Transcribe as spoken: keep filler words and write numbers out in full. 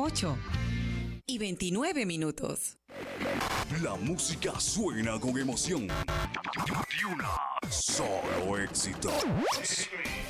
ocho y veintinueve minutos. La música suena con emoción. Y una, solo éxitos.